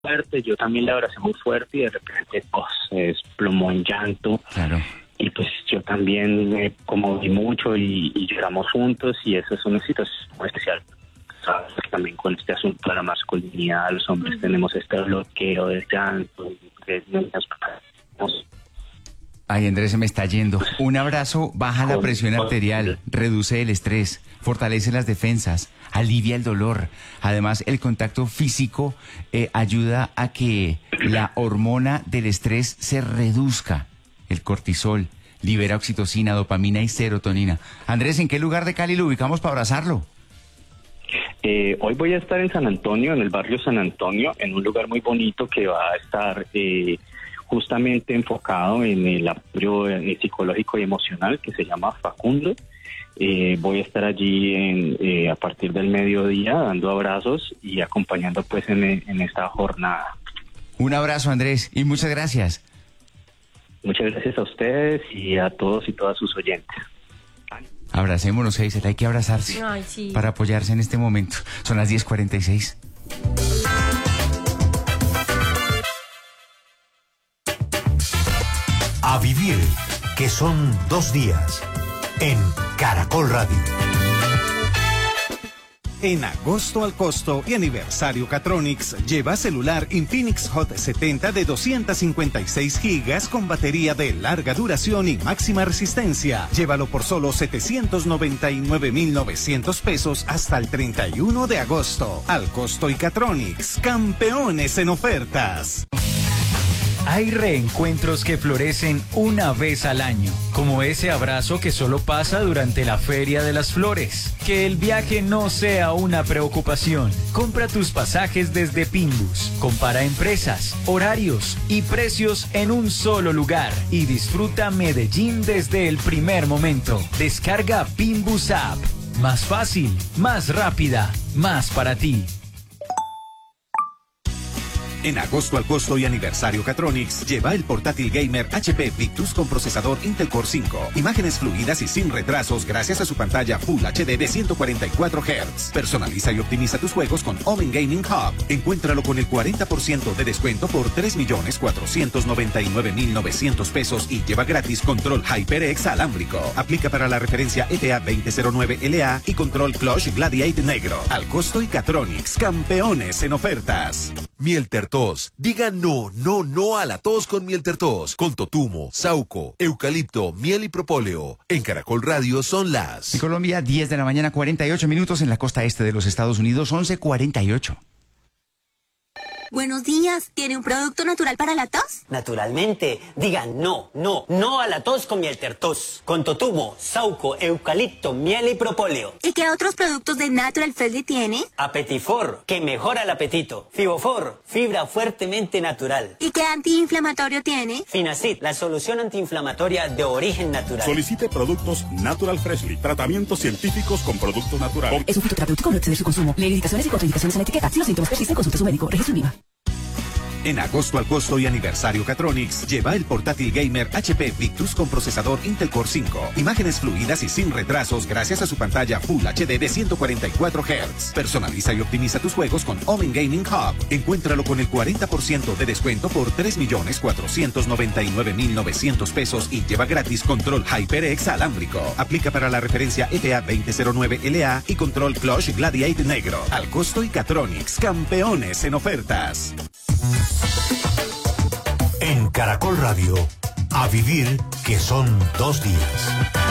fuerte, yo también la abracé muy fuerte y de repente se desplomó en llanto. Claro. Y pues yo también me conmoví mucho y lloramos juntos y eso es una situación muy especial. Sabes que también con este asunto de la masculinidad, los hombres tenemos este bloqueo del llanto. Ay, Andrés, se me está yendo. Un abrazo baja la presión arterial, reduce el estrés, fortalece las defensas, alivia el dolor. Además, el contacto físico ayuda a que la hormona del estrés se reduzca. El cortisol libera oxitocina, dopamina y serotonina. Andrés, ¿en qué lugar de Cali lo ubicamos para abrazarlo? Hoy voy a estar en San Antonio, en el barrio San Antonio, en un lugar muy bonito que va a estar justamente enfocado en el apoyo psicológico y emocional, que se llama Facundo. Voy a estar allí a partir del mediodía dando abrazos y acompañando pues en esta jornada. Un abrazo, Andrés, y muchas gracias. Muchas gracias a ustedes y a todos y todas sus oyentes. Abracémonos, Hazel, hay que abrazarse. Ay, sí. Para apoyarse en este momento. Son las 10:46. A vivir, que son 2 días, en Caracol Radio. En agosto al costo y aniversario Catronics, lleva celular Infinix Hot 70 de 256 gigas con batería de larga duración y máxima resistencia. Llévalo por solo 799,900 pesos hasta el 31 de agosto. Al costo y Catronics, campeones en ofertas. Hay reencuentros que florecen una vez al año, como ese abrazo que solo pasa durante la Feria de las Flores. Que el viaje no sea una preocupación. Compra tus pasajes desde Pimbus. Compara empresas, horarios y precios en un solo lugar y disfruta Medellín desde el primer momento. Descarga Pimbus App. Más fácil, más rápida, más para ti. En agosto al costo y aniversario Catronics, lleva el portátil gamer HP Victus con procesador Intel Core 5. Imágenes fluidas y sin retrasos gracias a su pantalla Full HD de 144 Hz. Personaliza y optimiza tus juegos con Omen Gaming Hub. Encuéntralo con el 40% de descuento por 3,499,900 pesos y lleva gratis control HyperX alámbrico. Aplica para la referencia ETA 2009 LA y control Clutch Gladiator negro. Al costo y Catronics, campeones en ofertas. Miel Tertos. Diga no a la tos con Miel Tertos. Con totumo, sauco, eucalipto, miel y propóleo. En Caracol Radio son las... En Colombia, 10 de la mañana, 48 minutos. En la costa este de los Estados Unidos, 11:48. Buenos días, ¿tiene un producto natural para la tos? Naturalmente, digan no a la tos con Miel Tertos. Con totumo, sauco, eucalipto, miel y propóleo. ¿Y qué otros productos de Natural Freshly tiene? Apetifor, que mejora el apetito. Fibofor, fibra fuertemente natural. ¿Y qué antiinflamatorio tiene? Finacid, la solución antiinflamatoria de origen natural. Solicite productos Natural Freshly, tratamientos científicos con productos naturales. Es un fitoterapéutico, no exceder su consumo. Lee indicaciones y contraindicaciones en etiqueta. Si los síntomas persisten, consulte a su médico. Registro INVIMA. En agosto al costo y aniversario Catronics, lleva el portátil gamer HP Victus con procesador Intel Core 5. Imágenes fluidas y sin retrasos gracias a su pantalla Full HD de 144 Hz. Personaliza y optimiza tus juegos con Omen Gaming Hub. Encuéntralo con el 40% de descuento por 3,499,900 pesos y lleva gratis control HyperX alámbrico. Aplica para la referencia ETA 2009 LA y control Clutch Gladiator negro. Al costo y Catronics, campeones en ofertas. En Caracol Radio, a vivir, que son 2 días.